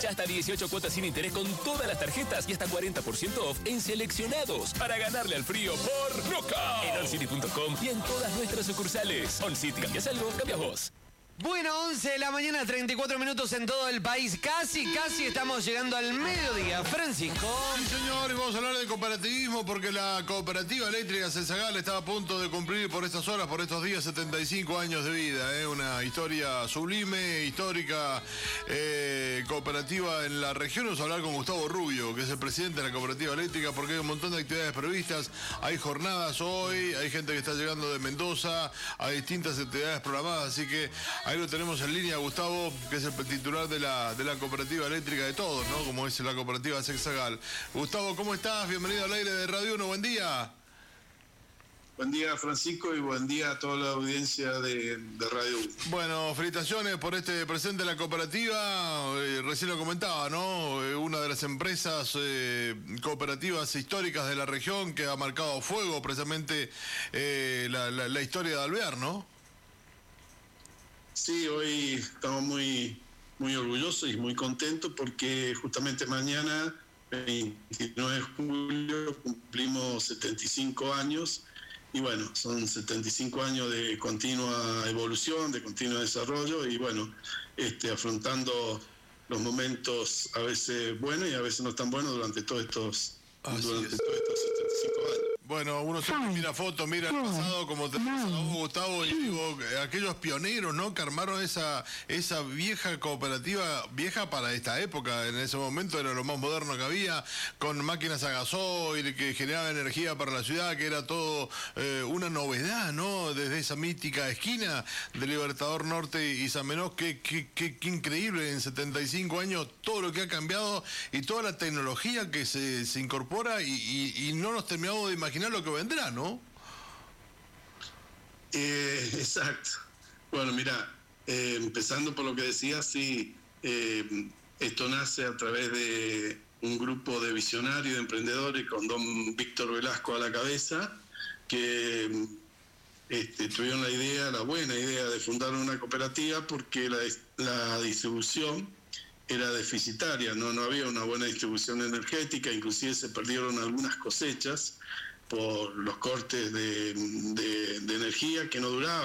Ya hasta 18 cuotas sin interés con todas las tarjetas y hasta 40% off en seleccionados para ganarle al frío por Knockout. En oncity.com y en todas nuestras sucursales. OnCity, ¿cambias algo? Cambias vos. Bueno, 11 de la mañana, 34 minutos en todo el país. Casi estamos llegando al mediodía. Francisco. Sí, señor, y vamos a hablar de cooperativismo porque la cooperativa eléctrica Celsagal está a punto de cumplir por estas horas, por estos días, 75 años de vida. Una historia sublime, histórica, cooperativa en la región. Vamos a hablar con Gustavo Rubio, que es el presidente de la cooperativa eléctrica, porque hay un montón de actividades previstas. Hay jornadas hoy, hay gente que está llegando de Mendoza, hay distintas actividades programadas, así que ahí lo tenemos en línea, Gustavo, que es el titular de la cooperativa eléctrica de todos, ¿no? Como es la cooperativa Celsagal. Gustavo, ¿cómo estás? Bienvenido al aire de Radio 1, buen día. Buen día, Francisco, y buen día a toda la audiencia de Radio 1. Bueno, felicitaciones por este presente de la cooperativa. Recién lo comentaba, ¿no? Una de las empresas cooperativas históricas de la región que ha marcado fuego precisamente la historia de Alvear, ¿no? Sí, hoy estamos muy orgullosos y muy contentos porque justamente mañana, 29 de julio, cumplimos 75 años y bueno, son 75 años de continua evolución, de continuo desarrollo y bueno, afrontando los momentos a veces buenos y a veces no tan buenos durante todos estos 75 años. Bueno, uno siempre mira fotos, mira el pasado, como te pasó, Gustavo, y digo, aquellos pioneros, ¿no? Que armaron esa vieja cooperativa, vieja para esta época, en ese momento era lo más moderno que había, con máquinas a gasoil, que generaban energía para la ciudad, que era todo una novedad, ¿no? Desde esa mítica esquina de Libertador Norte y San Menós, qué increíble, en 75 años, todo lo que ha cambiado y toda la tecnología que se incorpora y no nos terminamos de imaginar lo que vendrá, ¿no? Exacto. Bueno, mira, empezando por lo que decías, sí, esto nace a través de un grupo de visionarios, de emprendedores, con don Víctor Velasco a la cabeza, que tuvieron la buena idea de fundar una cooperativa porque la distribución era deficitaria, no había una buena distribución energética, inclusive se perdieron algunas cosechas por los cortes de energía que no duraban.